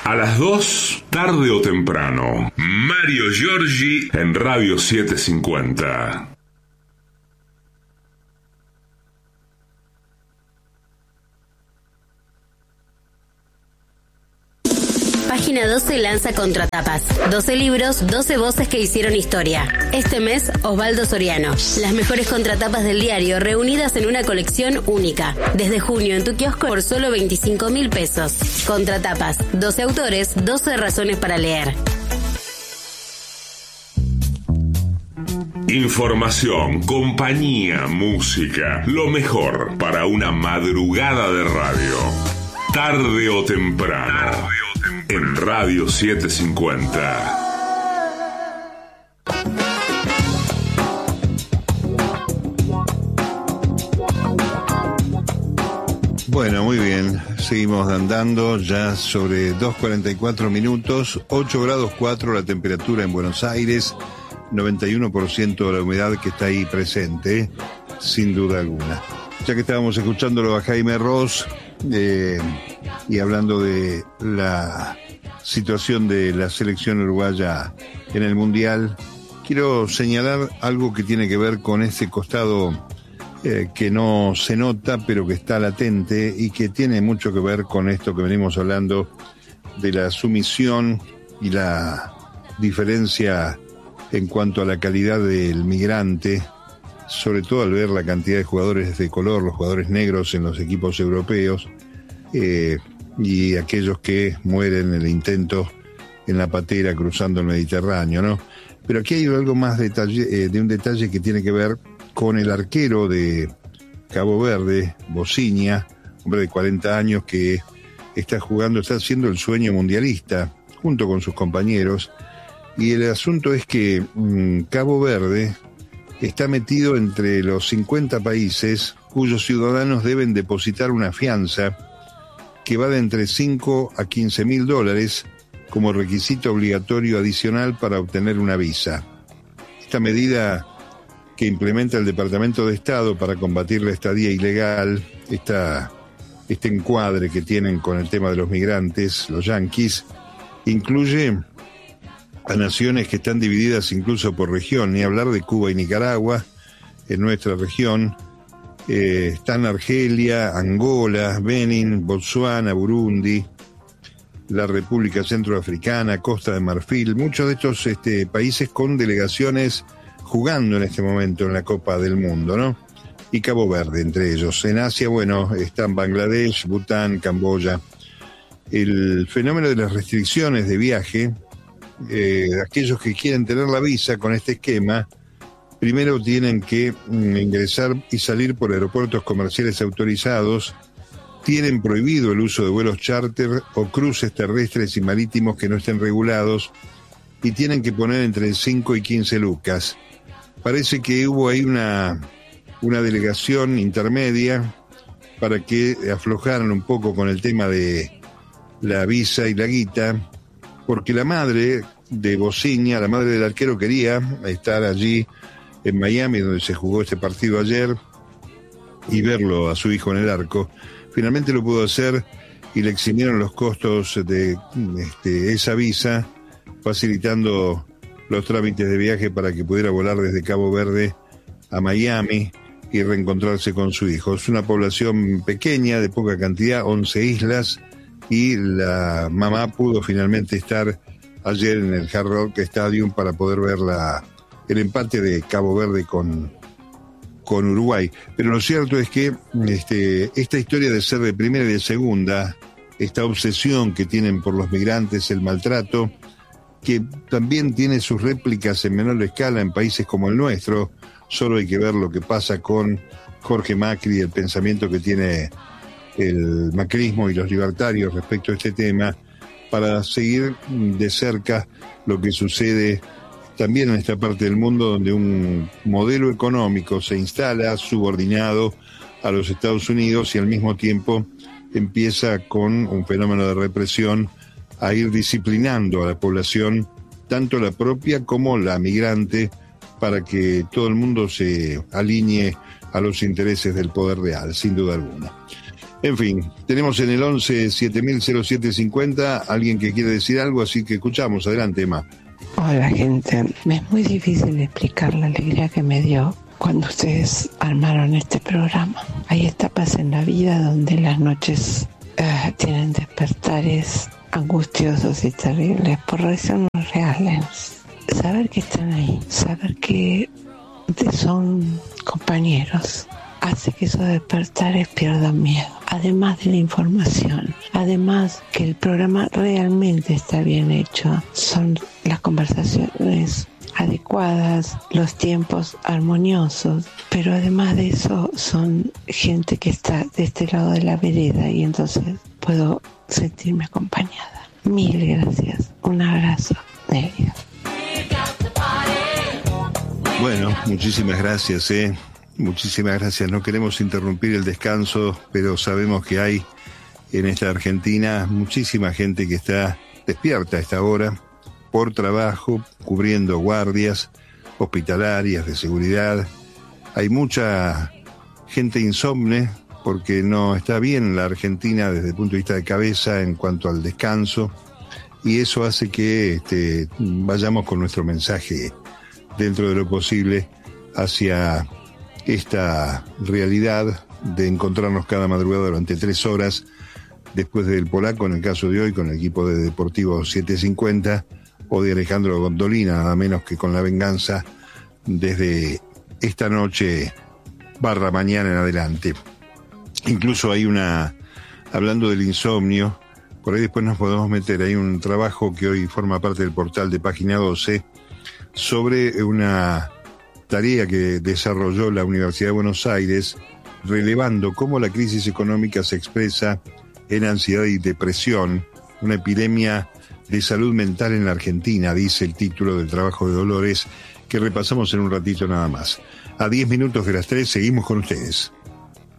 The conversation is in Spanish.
A las 2, tarde o temprano, Mario Giorgi en Radio 750. Página 12 lanza Contratapas. 12 libros, 12 voces que hicieron historia. Este mes, Osvaldo Soriano. Las mejores contratapas del diario reunidas en una colección única. Desde junio en tu kiosco por solo 25.000 pesos. Contratapas. 12 autores, 12 razones para leer. Información, compañía, música. Lo mejor para una madrugada de radio. Tarde o temprano. En Radio 750. Bueno, muy bien. Seguimos andando ya sobre 2:44 minutos. 8 grados 4 la temperatura en Buenos Aires. 91% de la humedad que está ahí presente, sin duda alguna. Ya que estábamos escuchándolo a Jaime Ross, y hablando de la situación de la selección uruguaya en el Mundial, quiero señalar algo que tiene que ver con ese costado que no se nota, pero que está latente y que tiene mucho que ver con esto que venimos hablando de la sumisión y la diferencia en cuanto a la calidad del migrante, sobre todo al ver la cantidad de jugadores de color, los jugadores negros en los equipos europeos, y aquellos que mueren en el intento en la patera cruzando el Mediterráneo, ¿no? Pero aquí hay algo más de un detalle que tiene que ver con el arquero de Cabo Verde, Bociña, hombre de 40 años que está haciendo el sueño mundialista junto con sus compañeros, y el asunto es que Cabo Verde está metido entre los 50 países cuyos ciudadanos deben depositar una fianza que va de entre 5 a 15.000 dólares como requisito obligatorio adicional para obtener una visa. Esta medida que implementa el Departamento de Estado para combatir la estadía ilegal, este encuadre que tienen con el tema de los migrantes, los yanquis, incluye a naciones que están divididas incluso por región, ni hablar de Cuba y Nicaragua, en nuestra región. Están Argelia, Angola, Benín, Botsuana, Burundi, la República Centroafricana, Costa de Marfil, muchos de estos países con delegaciones jugando en este momento en la Copa del Mundo, ¿no? Y Cabo Verde entre ellos. En Asia, bueno, están Bangladesh, Bután, Camboya. El fenómeno de las restricciones de viaje, aquellos que quieren tener la visa con este esquema, primero tienen que ingresar y salir por aeropuertos comerciales autorizados, tienen prohibido el uso de vuelos charter o cruces terrestres y marítimos que no estén regulados, y tienen que poner entre 5 y 15 lucas. Parece que hubo ahí una delegación intermedia para que aflojaran un poco con el tema de la visa y la guita, porque la madre de Bociña, la madre del arquero, quería estar allí en Miami, donde se jugó este partido ayer, y verlo a su hijo en el arco. Finalmente lo pudo hacer y le eximieron los costos de esa visa, facilitando los trámites de viaje para que pudiera volar desde Cabo Verde a Miami y reencontrarse con su hijo. Es una población pequeña, de poca cantidad, 11 islas, y la mamá pudo finalmente estar ayer en el Hard Rock Stadium para poder ver el empate de Cabo Verde con Uruguay. Pero lo cierto es que esta historia de ser de primera y de segunda, esta obsesión que tienen por los migrantes, el maltrato, que también tiene sus réplicas en menor escala en países como el nuestro. Solo hay que ver lo que pasa con Jorge Macri, el pensamiento que tiene el macrismo y los libertarios respecto a este tema, para seguir de cerca lo que sucede también en esta parte del mundo, donde un modelo económico se instala subordinado a los Estados Unidos y al mismo tiempo empieza con un fenómeno de represión a ir disciplinando a la población, tanto la propia como la migrante, para que todo el mundo se alinee a los intereses del poder real, sin duda alguna. En fin, tenemos en el 11 7000-0750 alguien que quiere decir algo, así que escuchamos. Adelante, Emma. Hola, gente. Me es muy difícil explicar la alegría que me dio cuando ustedes armaron este programa. Hay etapas en la vida donde las noches tienen despertares angustiosos y terribles por razones reales. Saber que están ahí, saber que son compañeros, hace que esos despertares pierdan miedo. Además de la información, además que el programa realmente está bien hecho, son las conversaciones adecuadas, los tiempos armoniosos, pero además de eso son gente que está de este lado de la vereda y entonces puedo sentirme acompañada. Mil gracias. Un abrazo, Nelia. Bueno, muchísimas gracias, Muchísimas gracias. No queremos interrumpir el descanso, pero sabemos que hay en esta Argentina muchísima gente que está despierta a esta hora por trabajo, cubriendo guardias hospitalarias, de seguridad. Hay mucha gente insomne porque no está bien la Argentina desde el punto de vista de cabeza en cuanto al descanso, y eso hace que vayamos con nuestro mensaje dentro de lo posible hacia esta realidad de encontrarnos cada madrugada durante 3 horas después del Polaco, en el caso de hoy, con el equipo de Deportivo 750, o de Alejandro Gondolina, nada menos que con La Venganza, desde esta noche / mañana en adelante. Incluso hay hablando del insomnio, por ahí después nos podemos meter, hay un trabajo que hoy forma parte del portal de Página 12 sobre una tarea que desarrolló la Universidad de Buenos Aires, relevando cómo la crisis económica se expresa en ansiedad y depresión, una epidemia de salud mental en la Argentina, dice el título del trabajo de Dolores, que repasamos en un ratito nada más. A 10 minutos de las 3 seguimos con ustedes.